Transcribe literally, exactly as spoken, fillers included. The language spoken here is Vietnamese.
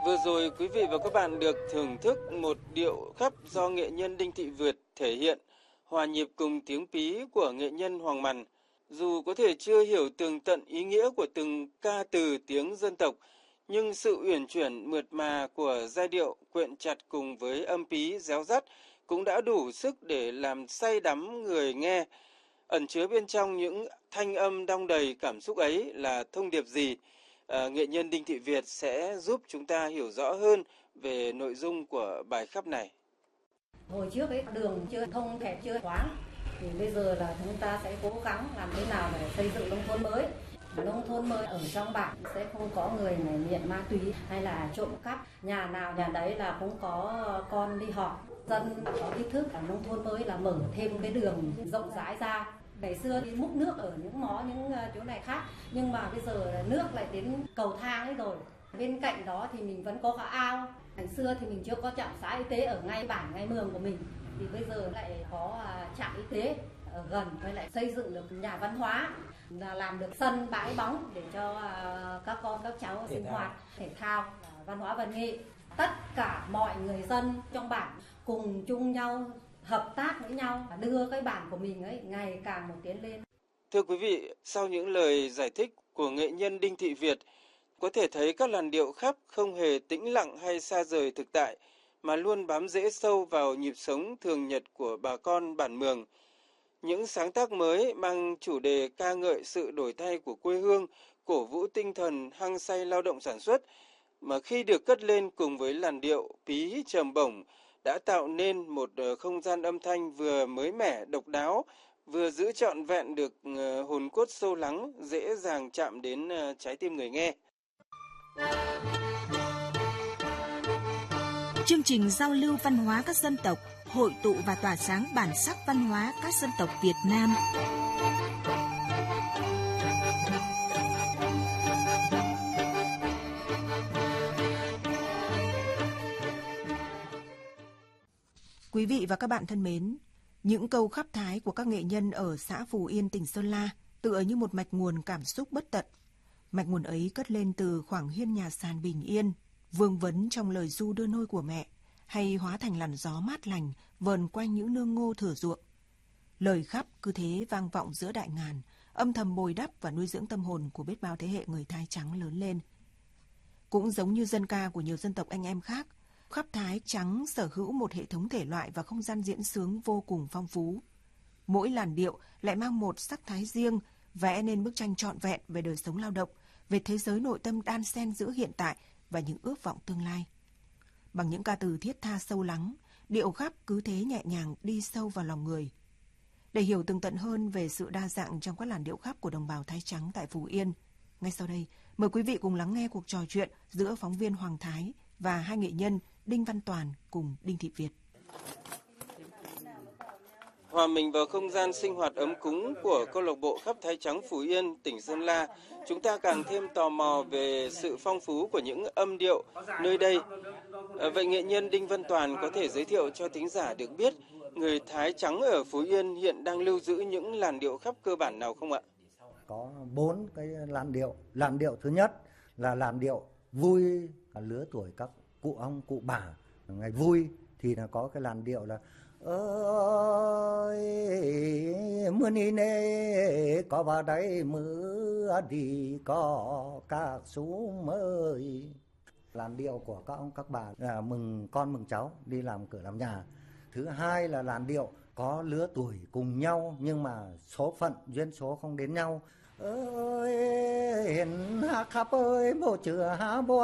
Vừa rồi quý vị và các bạn được thưởng thức một điệu khắp do nghệ nhân Đinh Thị Việt thể hiện, hòa nhịp cùng tiếng pí của nghệ nhân Hoàng Mằn. Dù có thể chưa hiểu tường tận ý nghĩa của từng ca từ tiếng dân tộc, nhưng sự uyển chuyển mượt mà của giai điệu quyện chặt cùng với âm pí réo rắt cũng đã đủ sức để làm say đắm người nghe. Ẩn chứa bên trong những thanh âm đong đầy cảm xúc ấy là thông điệp gì? À, nghệ nhân Đinh Thị Việt sẽ giúp chúng ta hiểu rõ hơn về nội dung của bài khắp này. Hồi trước ấy đường chưa thông, hẹp chưa thoáng, thì bây giờ là chúng ta sẽ cố gắng làm thế nào để xây dựng nông thôn mới. Nông thôn mới ở trong bản sẽ không có người này nghiện ma túy hay là trộm cắp, nhà nào nhà đấy là cũng có con đi học, dân có ý thức. Ở nông thôn mới là mở thêm cái đường rộng rãi ra. Ngày xưa đi múc nước ở những mó, những chỗ này khác, nhưng mà bây giờ nước lại đến cầu thang ấy rồi. Bên cạnh đó thì mình vẫn có cả ao. Ngày xưa thì mình chưa có trạm xá y tế ở ngay bản, ngay mường của mình, thì bây giờ lại có trạm y tế ở gần, với lại xây dựng được nhà văn hóa, là làm được sân bãi bóng để cho các con các cháu sinh hoạt thể thao, văn hóa văn nghệ. Tất cả mọi người dân trong bản cùng chung nhau hợp tác với nhau, đưa cái bản của mình ấy ngày càng một tiến lên. Thưa quý vị, sau những lời giải thích của nghệ nhân Đinh Thị Việt, có thể thấy các làn điệu khắp không hề tĩnh lặng hay xa rời thực tại, mà luôn bám rễ sâu vào nhịp sống thường nhật của bà con bản Mường. Những sáng tác mới mang chủ đề ca ngợi sự đổi thay của quê hương, cổ vũ tinh thần hăng say lao động sản xuất, mà khi được cất lên cùng với làn điệu pí trầm bổng, đã tạo nên một không gian âm thanh vừa mới mẻ, độc đáo, vừa giữ trọn vẹn được hồn cốt sâu lắng, dễ dàng chạm đến trái tim người nghe. Chương trình giao lưu văn hóa các dân tộc, hội tụ và tỏa sáng bản sắc văn hóa các dân tộc Việt Nam. Quý vị và các bạn thân mến, những câu khắp thái của các nghệ nhân ở xã Phù Yên, tỉnh Sơn La tựa như một mạch nguồn cảm xúc bất tận. Mạch nguồn ấy cất lên từ khoảng hiên nhà sàn bình yên, vương vấn trong lời ru đưa nôi của mẹ, hay hóa thành làn gió mát lành vờn quanh những nương ngô thửa ruộng. Lời khắp cứ thế vang vọng giữa đại ngàn, âm thầm bồi đắp và nuôi dưỡng tâm hồn của biết bao thế hệ người Thái trắng lớn lên. Cũng giống như dân ca của nhiều dân tộc anh em khác, khắp Thái trắng sở hữu một hệ thống thể loại và không gian diễn xướng vô cùng phong phú. Mỗi làn điệu lại mang một sắc thái riêng, vẽ nên bức tranh trọn vẹn về đời sống lao động, về thế giới nội tâm đan xen giữa hiện tại và những ước vọng tương lai. Bằng những ca từ thiết tha sâu lắng, điệu khắp cứ thế nhẹ nhàng đi sâu vào lòng người. Để hiểu tường tận hơn về sự đa dạng trong các làn điệu khắp của đồng bào Thái trắng tại Phú Yên, ngay sau đây mời quý vị cùng lắng nghe cuộc trò chuyện giữa phóng viên Hoàng Thái và hai nghệ nhân Đinh Văn Toàn cùng Đinh Thị Việt. Hòa mình vào không gian sinh hoạt ấm cúng của câu lạc bộ khắp Thái trắng Phú Yên, tỉnh Sơn La, chúng ta càng thêm tò mò về sự phong phú của những âm điệu nơi đây. Vậy nghệ nhân Đinh Văn Toàn có thể giới thiệu cho thính giả được biết người Thái trắng ở Phú Yên hiện đang lưu giữ những làn điệu khắp cơ bản nào không ạ? Có bốn cái làn điệu. Làn điệu thứ nhất là làn điệu vui, cả lứa tuổi các cụ ông, cụ bà. Ngày vui thì là có cái làn điệu là ơi mưa ni nê có vào đây mưa đi có các sú mới. Làn điệu của các ông các bà là mừng con mừng cháu đi làm cửa làm nhà. Thứ hai là làn điệu có lứa tuổi cùng nhau nhưng mà số phận duyên số không đến nhau. Ơi hiền khắp ơi bộ chừa há bo